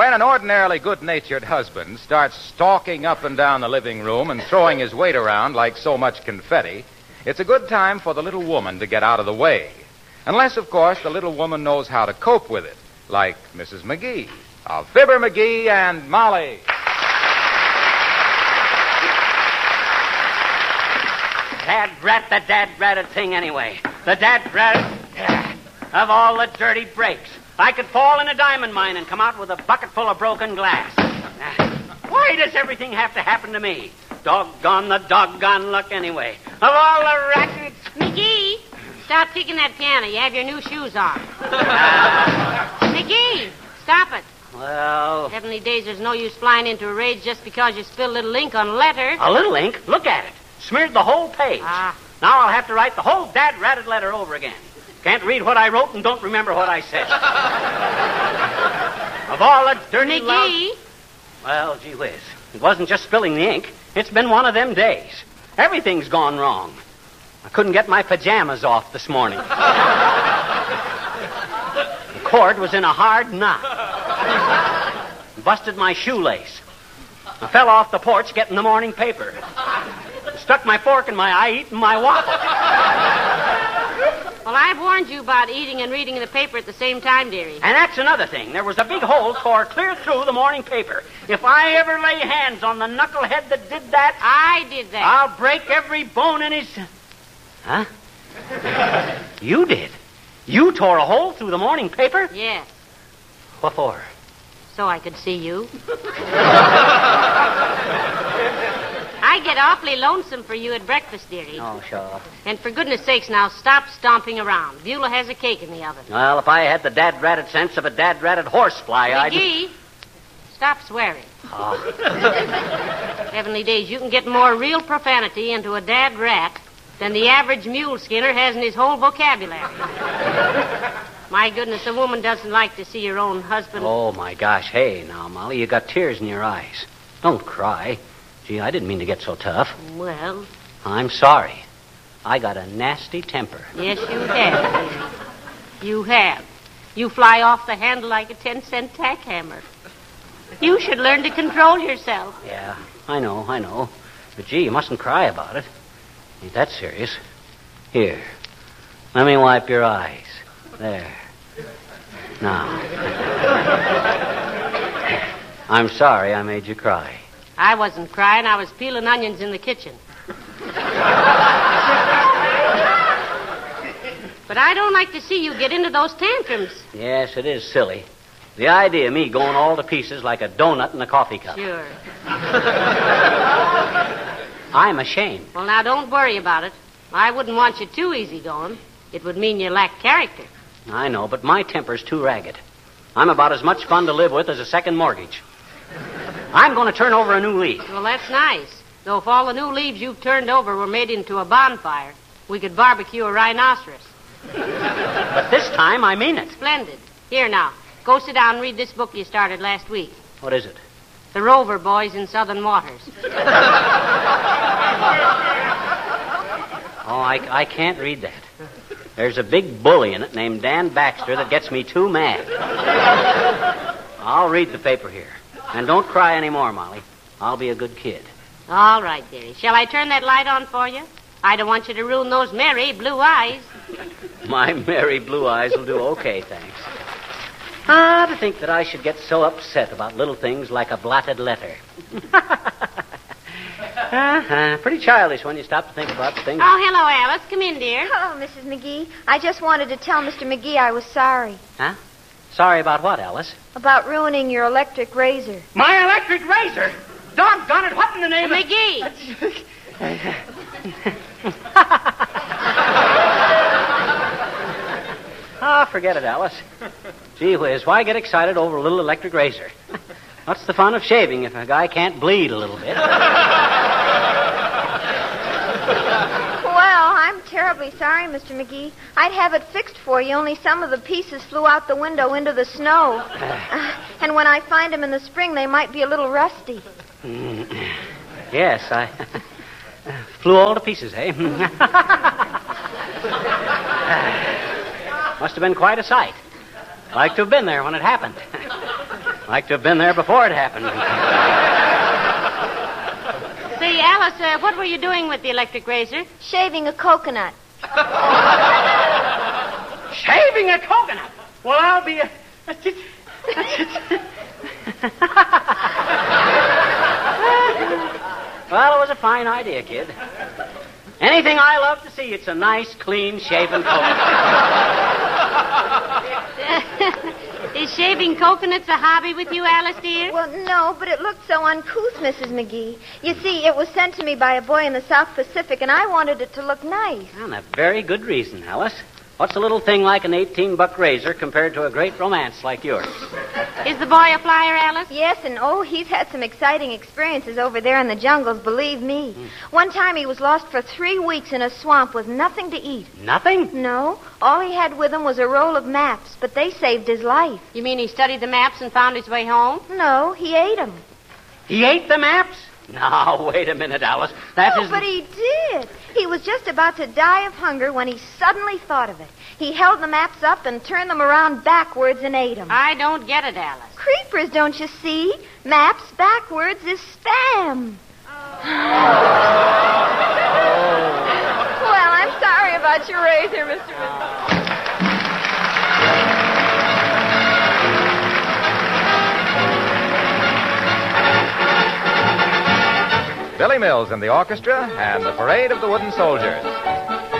When an ordinarily good-natured husband starts stalking up and down the living room and throwing his weight around like so much confetti, it's a good time for the little woman to get out of the way. Unless, of course, the little woman knows how to cope with it, like Mrs. McGee of Fibber McGee and Molly. The dad-ratted thing anyway. The dad-ratted... Of all the dirty breaks. I could fall in a diamond mine and come out with a bucket full of broken glass. Why does everything have to happen to me? Doggone the doggone luck anyway. Of all the rackets... McGee, stop kicking that piano. You have your new shoes on. McGee, stop it. Well... Heavenly days, there's no use flying into a rage just because you spilled a little ink on a letter. A little ink? Look at it. Smeared the whole page. Now I'll have to write the whole dad-ratted letter over again. Can't read what I wrote and don't remember what I said. Of all the dirty... McGee? Well, gee whiz. It wasn't just spilling the ink. It's been one of them days. Everything's gone wrong. I couldn't get my pajamas off this morning. The cord was in a hard knot. Busted my shoelace. I fell off the porch getting the morning paper. Stuck my fork in my eye eating my waffle. Well, I've warned you about eating and reading the paper at the same time, dearie. And that's another thing. There was a big hole tore clear through the morning paper. If I ever lay hands on the knucklehead that did that... I did that. I'll break every bone in his... Huh? You did? You tore a hole through the morning paper? Yes. What for? So I could see you. I get awfully lonesome for you at breakfast, dearie. Oh, sure. And for goodness sakes, now stop stomping around. Beulah has a cake in the oven. Well, if I had the dad-ratted sense of a dad-ratted horsefly, McGee, stop swearing. Oh. Heavenly days, you can get more real profanity into a dad rat than the average mule skinner has in his whole vocabulary. My goodness, a woman doesn't like to see her own husband. Oh, my gosh. Hey, now, Molly, you got tears in your eyes. Don't cry. Gee, I didn't mean to get so tough. Well... I'm sorry. I got a nasty temper. Yes, you have, dearie. You have. You fly off the handle like a 10-cent tack hammer. You should learn to control yourself. Yeah, I know. But, gee, you mustn't cry about it. Ain't that serious. Here, let me wipe your eyes. There. Now. I'm sorry I made you cry. I wasn't crying. I was peeling onions in the kitchen. But I don't like to see you get into those tantrums. Yes, it is silly. The idea of me going all to pieces like a donut in a coffee cup. Sure. I'm ashamed. Well, now, don't worry about it. I wouldn't want you too easygoing. It would mean you lack character. I know, but my temper's too ragged. I'm about as much fun to live with as a second mortgage. I'm going to turn over a new leaf. Well, that's nice. Though if all the new leaves you've turned over were made into a bonfire, we could barbecue a rhinoceros. But this time, I mean it. Splendid. Here now, go sit down and read this book you started last week. What is it? The Rover Boys in Southern Waters. Oh, I can't read that. There's a big bully in it named Dan Baxter that gets me too mad. I'll read the paper here. And don't cry anymore, Molly. I'll be a good kid. All right, dearie. Shall I turn that light on for you? I don't want you to ruin those merry blue eyes. My merry blue eyes will do okay, thanks. Ah, to think that I should get so upset about little things like a blotted letter. Pretty childish when you stop to think about things. Oh, hello, Alice. Come in, dear. Hello, Mrs. McGee. I just wanted to tell Mr. McGee I was sorry. Huh? Sorry about what, Alice? About ruining your electric razor. My electric razor? Doggone it, what in the name of... McGee! Ah, forget it, Alice. Gee whiz, why get excited over a little electric razor? What's the fun of shaving if a guy can't bleed a little bit? Well, I'm terribly sorry, Mr. McGee. I'd have it fixed for you, only some of the pieces flew out the window into the snow. And when I find them in the spring, they might be a little rusty. Yes, I flew all to pieces, eh? Must have been quite a sight. Like to have been there when it happened. Like to have been there before it happened. Say, Alice, what were you doing with the electric razor? Shaving a coconut. Shaving a coconut? Well, I'll be a... Well, it was a fine idea, kid. Anything I love to see, it's a nice, clean, shaven coconut. Is shaving coconuts a hobby with you, Alice, dear? Well, no, but it looked so uncouth, Mrs. McGee. You see, it was sent to me by a boy in the South Pacific, and I wanted it to look nice. And a very good reason, Alice. What's a little thing like an $18 razor compared to a great romance like yours? Is the boy a flyer, Alice? Yes, and he's had some exciting experiences over there in the jungles, believe me. One time he was lost for 3 weeks in a swamp with nothing to eat. Nothing? No, all he had with him was a roll of maps, but they saved his life. You mean he studied the maps and found his way home? No, he ate them. He ate the maps? No, wait a minute, Alice. That isn't... But he did. He was just about to die of hunger when he suddenly thought of it. He held the maps up and turned them around backwards and ate them. I don't get it, Alice. Creepers, don't you see? Maps backwards is spam. Well, I'm sorry about your razor, Mr. Billy Mills and the orchestra and the Parade of the Wooden Soldiers.